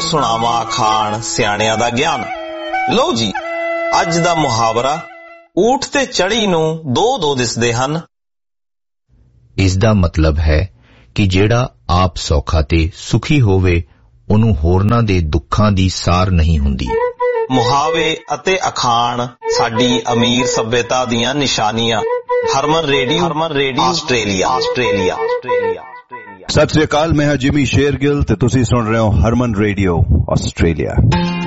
ਸੁਣਾਵਾਂ ਅਖਾਣ ਸਿਆਣਿਆਂ ਦਾ ਗਿਆਨ। ਲਓ ਜੀ, ਅੱਜ ਦਾ ਮੁਹਾਵਰਾ, ਊਠ ਤੇ ਚੜੀ ਨੂੰ ਦੋ ਦਿਸਦੇ ਹਨ। ਇਸ ਦਾ ਮਤਲਬ ਹੈ ਕਿ ਜਿਹੜਾ ਆਪ ਸੌਖਾ ਤੇ ਸੁਖੀ ਹੋਵੇ ਉਹਨੂੰ ਹੋਰਨਾਂ ਦੇ ਦੁੱਖਾਂ ਦੀ ਸਾਰ ਨਹੀਂ ਹੁੰਦੀ। ਮੁਹਾਵੇ ਅਤੇ ਅਖਾਣ ਸਾਡੀ ਅਮੀਰ ਸੱਭਿਅਤਾ ਦੀਆਂ ਨਿਸ਼ਾਨੀਆਂ। ਹਰਮਨ ਰੇਡੀਓ ਆਸਟ੍ਰੇਲੀਆ। ਸਤਿ ਸ੍ਰੀ ਅਕਾਲ, ਮੈਂ ਹਾਂ ਜਿਮੀ ਸ਼ੇਰਗਿਲ ਤੇ ਤੁਸੀਂ ਸੁਣ ਰਹੇ ਹੋ ਹਰਮਨ ਰੇਡੀਓ ਆਸਟ੍ਰੇਲੀਆ।